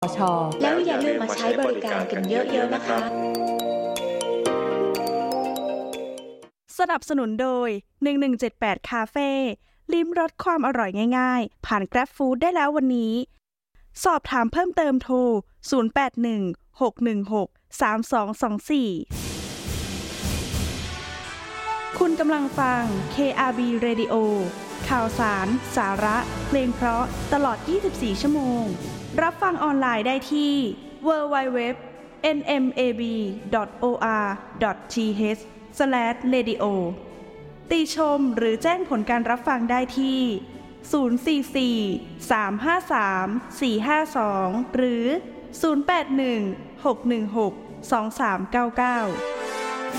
ช.แล้วอย่าลืมมาใช้บริการกันเยอะๆนะคะสนับสนุนโดย1178คาเฟ่ลิ้มรสความอร่อยง่ายๆผ่าน Grab Food ได้แล้ววันนี้สอบถามเพิ่มเติมโทร0816163324คุณกำลังฟัง KRB Radio ข่าวสารสาระเพลงเพราะตลอด24ชั่วโมงรับฟังออนไลน์ได้ที่ www.nmab.or.th/radio ติชมหรือแจ้งผลการรับฟังได้ที่044-353-452หรือ0816162399